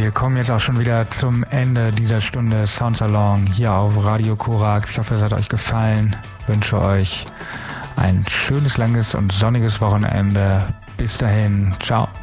wir kommen jetzt auch schon wieder zum Ende dieser Stunde Soundsalon hier auf Radio Korax. Ich hoffe, es hat euch gefallen. Wünsche euch ein schönes, langes und sonniges Wochenende. Bis dahin. Ciao.